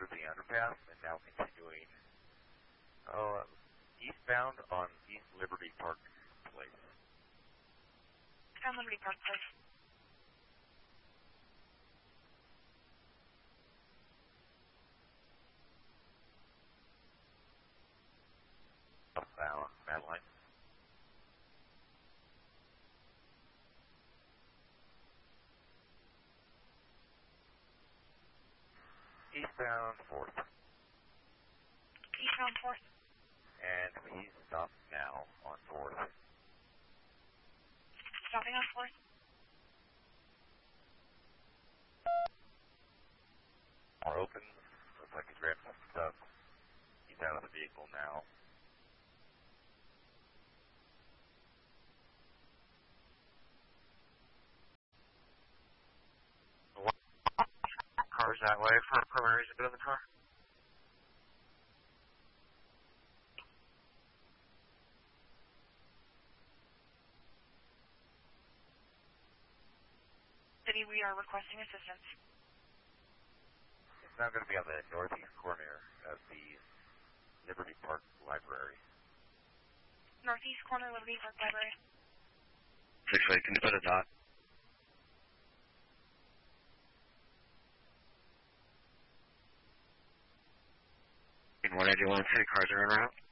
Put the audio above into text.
under the underpass and now continuing eastbound on East Liberty Park Place. On Liberty Park Place. Southbound Madeline. Eastbound 4th. Eastbound 4th. And please stop now on 4th. Stopping on 4th. More open. Looks like he's grabbing some stuff. He's out of the vehicle now. Cars that way for primary to go in the car. City, we are requesting assistance. It's now going to be on the northeast corner of the Liberty Park Library. Northeast corner, Liberty Park Library. 6-8, can you put a dot? In 181, city cars are en route.